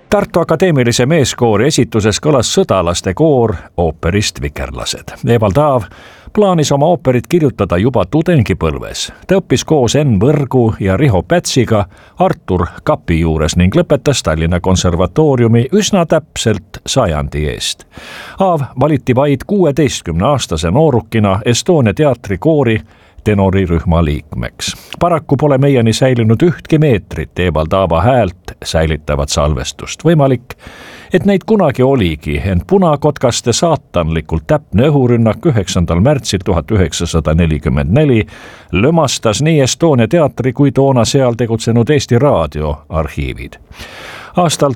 Tartu Akadeemilise Meeskoori esituses kõlas sõdalaste koor ooperist Vikerlased. Evald Aav plaanis oma ooperit kirjutada juba tudengipõlves. Ta õppis koos Enn Võrgu ja Riho Pätsiga Artur Kapi juures ning lõpetas Tallinna Konservatooriumi üsna täpselt 100 eest. Aav valiti vaid 16-aastase noorukina Estonia teatrikoori tenorirühma liikmeks. Paraku pole meieni säilinud ühtki meetrit Evald Aava häält säilitavat salvestust. Võimalik, et neid kunagi oligi, ent punakotkaste saatanlikult täpne õhurünnak 9. märtsil 1944 lömastas nii Estonia teatri kui toona seal tegutsenud Eesti Raadio arhiivid. Aastal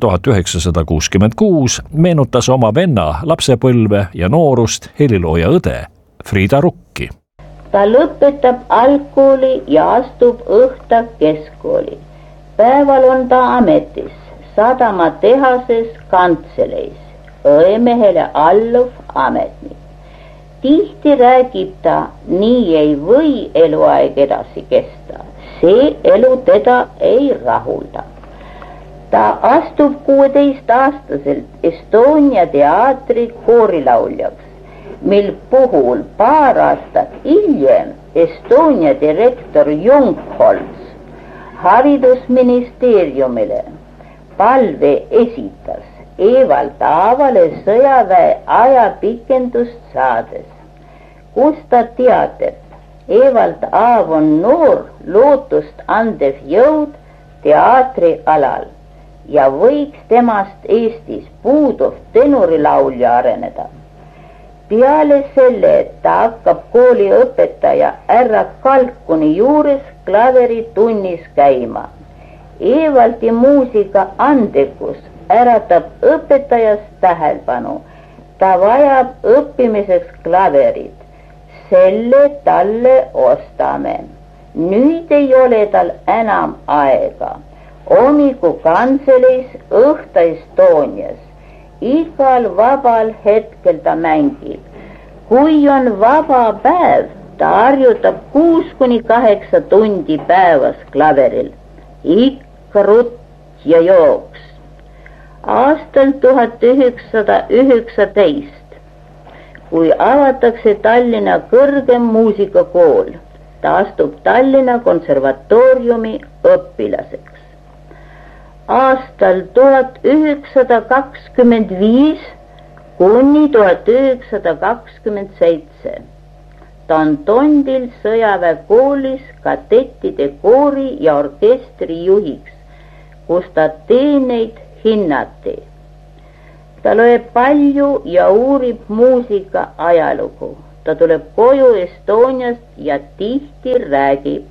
1966 meenutas oma venna lapsepõlve ja noorust helilooja õde Friida Rukki. Ta lõpetab algkooli ja astub õhta keskkooli. Päeval on ta ametis, sadamatehases kantseleis, õemehele alluv ametnik. Tihti räägib ta, nii ei või eluaeg edasi kesta. See elu teda ei rahulda. Ta astub 16-aastaselt Estonia teatri koorilauljaks, mil puhul paar aastat hiljem Estonia direktor Jungholz haridusministeeriumile palve esitas Evald Aavale sõjaväe ajapikendust saades, kus ta teatab, Evald Aav on noor lootust andev jõud teatrialal ja võiks temast Eestis puuduv tenorilaulja areneda. Peale selle, et ta hakkab kooliõpetaja härra Kalkuni juures klaveritunnis käima. Evaldi muusika andekus äratab õpetajast tähelepanu. Ta vajab õppimiseks klaverit. Selle talle ostame. Nüüd ei ole tal enam aega. Hommiku kantseleis, õhta Estonias. Igal vabal hetkel ta mängib. Kui on vaba päev, ta harjutab 6-8 tundi päevas klaveril. Ikka rutt ja jooks. Aastal 1919, kui avatakse Tallinna kõrgem muusikakool, ta astub Tallinna Konservatooriumi õpilaseks. Aastal 1925 kuni 1927 ta on Tondil sõjaväekoolis kadettide koori ja orkestri juhiks, kus ta teeneid hinnati. Ta loeb palju ja uurib muusika ajalugu. Ta tuleb koju Estoniast ja tihti räägib.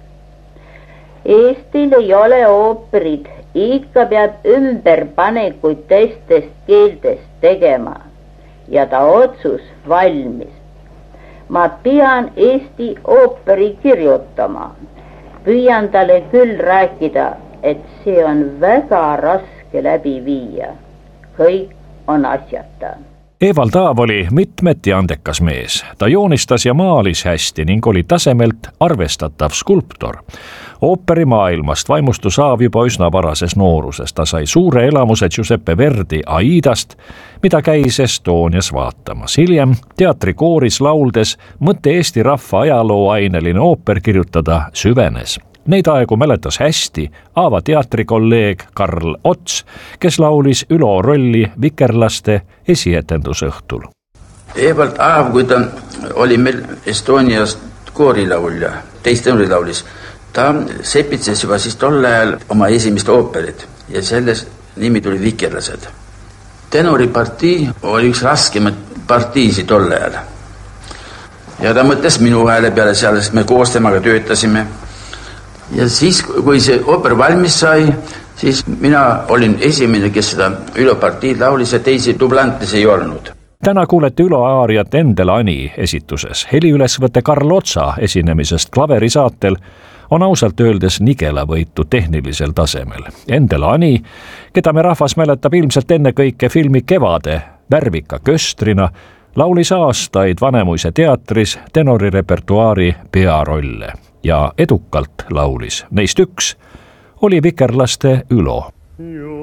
Eestil ei ole ooperid, ikka peab ümberpanekuid teistest keeltest tegema ja ta otsus valmis. Ma pean Eesti ooperi kirjutama. Püüan talle küll rääkida, et see on väga raske läbi viia. Kõik on asjata. Evald Aav oli mitmeti andekas mees. Ta joonistas ja maalis hästi ning oli tasemelt arvestatav skulptor. Ooperimaailmast vaimustus Aav juba üsna varases nooruses. Ta sai suure elamuse Giuseppe Verdi Aidast, mida käis Estonias vaatamas. Hiljem teatrikooris lauldes mõte Eesti rahva ajalooaineline ooper kirjutada süvenes. Neid aegu mäletas hästi Aava teatrikolleeg Karl Ots, kes laulis Ülo rolli Vikerlaste esietendusõhtul. Evald Aav, kui ta oli meil Estonias koorilaulja, teist tenorilaulis, ta sepitses juba siis tol ajal oma esimest ooperit ja selles nimi tuli Vikerlased. Tenoripartii oli üks raskemaid partiisi tol ajal. Ja ta mõtles minu hääle peale seal, sest me koos temaga töötasime. Ja siis, kui see ooper valmis sai, siis mina olin esimene, kes seda Ülo partiid laulis ja teisi dublantes ei olnud. Täna kuulete Ülo aariat Endel Ani esituses. Heliülesvõte Karl Otsa esinemisest klaverisaatel on ausalt öeldes nigelavõitu tehnilisel tasemel. Endel Ani, keda me rahvas mäletab ilmselt ennekõike filmi Kevade värvika köstrina, laulis aastaid Vanemuise teatris tenorirepertuaari pearolle ja edukalt laulis. Neist üks oli Vikerlaste Ülo.